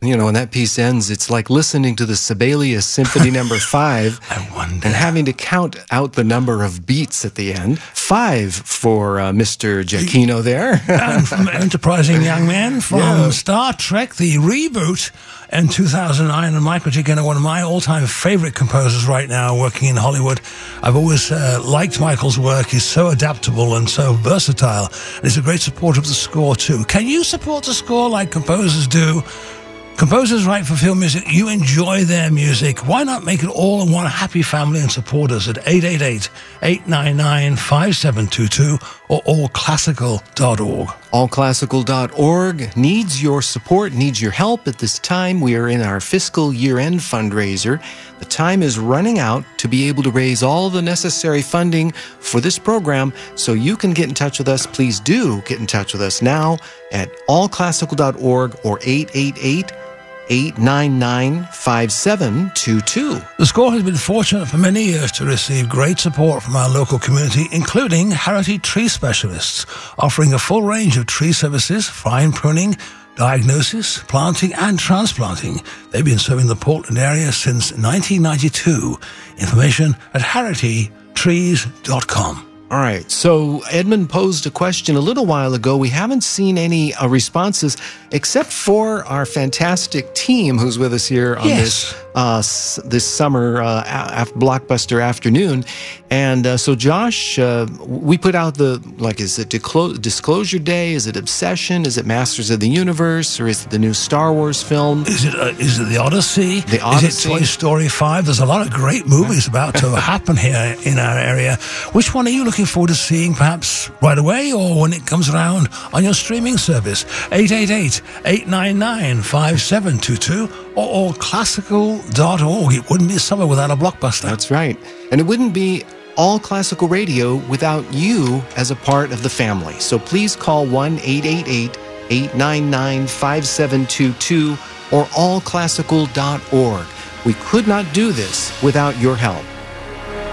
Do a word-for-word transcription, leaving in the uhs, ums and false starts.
you know, when that piece ends, it's like listening to the Sibelius Symphony Number Five, I wonder. and having to count out the number of beats at the end. Five for uh, Mister Giacchino there. And from enterprising young man from Yeah. Star Trek, the reboot in two thousand nine, and Michael Giacchino, one of my all-time favorite composers right now, working in Hollywood. I've always uh, liked Michael's work. He's so adaptable and so versatile. And he's a great supporter of the score, too. Can you support the score like composers do? Composers write for film music. You enjoy their music. Why not make it all in one happy family and support us at eight eight eight, eight nine nine, five seven two two or all classical dot org. all classical dot org needs your support, needs your help at this time. We are in our fiscal year-end fundraiser. The time is running out to be able to raise all the necessary funding for this program, so you can get in touch with us. Please do get in touch with us now at all classical dot org or eight eight eight, eight nine nine, five seven two two. The Score has been fortunate for many years to receive great support from our local community, including Heritage Tree Specialists, offering a full range of tree services, fine pruning, diagnosis, planting and transplanting. They've been serving the Portland area since nineteen ninety-two. Information at heritage trees dot com. All right, so Edmund posed a question a little while ago. We haven't seen any uh, responses except for our fantastic team who's with us here on Yes. this uh, s- this summer uh, a- af- blockbuster afternoon. And uh, so, Josh, uh, we put out the, like, is it Disclo- Disclosure Day? Is it Obsession? Is it Masters of the Universe? Or is it the new Star Wars film? Is it uh, is it the Odyssey? The Is Odyssey. it Toy Story five? There's a lot of great movies about to happen here in our area. Which one are you looking forward to seeing, perhaps right away or when it comes around on your streaming service? eight eight eight, eight nine nine, five seven two two or all classical dot org. It wouldn't be summer without a blockbuster. That's right. And it wouldn't be All Classical Radio without you as a part of the family. So please call one eight eight eight, eight nine nine, five seven two two or all classical dot org. We could not do this without your help.